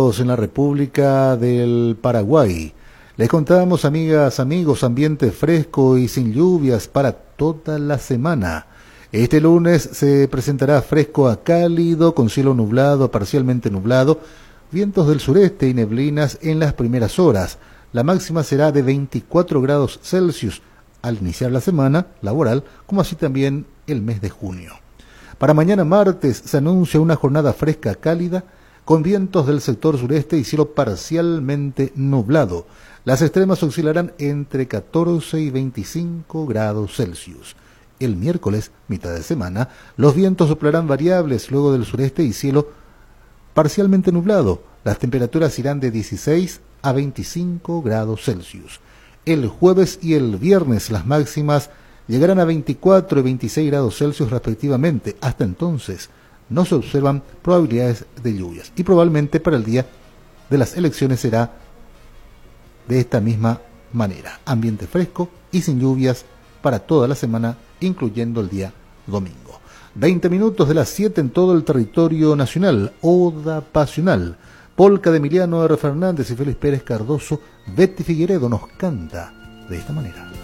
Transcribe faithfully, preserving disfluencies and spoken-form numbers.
En la República del Paraguay. Les contamos, amigas, amigos, ambiente fresco y sin lluvias para toda la semana. Este lunes se presentará fresco a cálido, con cielo nublado, parcialmente nublado, vientos del sureste y neblinas en las primeras horas. La máxima será de veinticuatro grados Celsius al iniciar la semana laboral, como así también el mes de junio. Para mañana martes se anuncia una jornada fresca cálida, con vientos del sector sureste y cielo parcialmente nublado. Las extremas oscilarán entre catorce y veinticinco grados Celsius. El miércoles, mitad de semana, los vientos soplarán variables luego del sureste y cielo parcialmente nublado. Las temperaturas irán de dieciséis a veinticinco grados Celsius. El jueves y el viernes las máximas llegarán a veinticuatro y veintiséis grados Celsius respectivamente. Hasta entonces no se observan probabilidades de lluvias y probablemente para el día de las elecciones será de esta misma manera. Ambiente fresco y sin lluvias para toda la semana, incluyendo el día domingo. veinte minutos de las siete en todo el territorio nacional. Oda Pasional. Polca de Emiliano R. Fernández y Félix Pérez Cardoso. Betty Figueredo nos canta de esta manera.